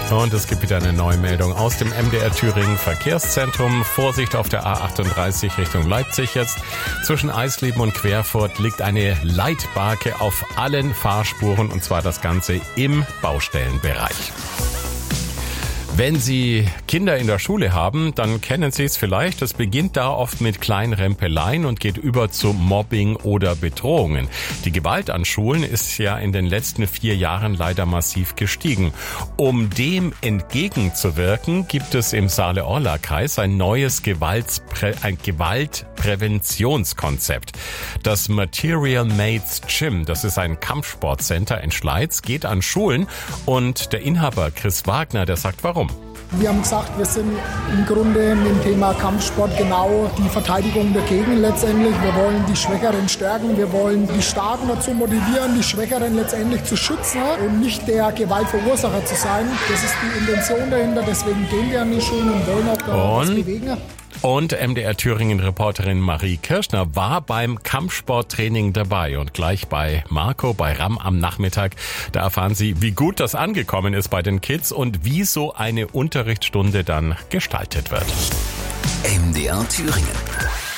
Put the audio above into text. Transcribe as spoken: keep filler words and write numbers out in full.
Und es gibt wieder eine neue Meldung aus dem M D R Thüringen Verkehrszentrum. Vorsicht auf der A achtunddreißig Richtung Leipzig jetzt. Zwischen Eisleben und Querfurt liegt eine Leitbarke auf allen Fahrspuren, und zwar das Ganze im Baustellenbereich. Wenn Sie Kinder in der Schule haben, dann kennen Sie es vielleicht. Es beginnt da oft mit kleinen Rempeleien und geht über zu Mobbing oder Bedrohungen. Die Gewalt an Schulen ist ja in den letzten vier Jahren leider massiv gestiegen. Um dem entgegenzuwirken, gibt es im Saale-Orla-Kreis ein neues Gewaltprä- ein Gewaltpräventionskonzept. Das Material Mates Gym, das ist ein Kampfsportcenter in Schleiz, geht an Schulen, und der Inhaber Chris Wagner, der sagt warum. Wir haben gesagt, wir sind im Grunde mit dem Thema Kampfsport genau die Verteidigung dagegen letztendlich. Wir wollen die Schwächeren stärken, wir wollen die Starken dazu motivieren, die Schwächeren letztendlich zu schützen und nicht der Gewaltverursacher zu sein. Das ist die Intention dahinter, deswegen gehen wir an die Schulen und wollen auch da was bewegen. Und M D R Thüringen-Reporterin Marie Kirschner war beim Kampfsporttraining dabei, und gleich bei Marco, bei Ram am Nachmittag, da erfahren Sie, wie gut das angekommen ist bei den Kids und wie so eine Unterrichtsstunde dann gestaltet wird. M D R Thüringen.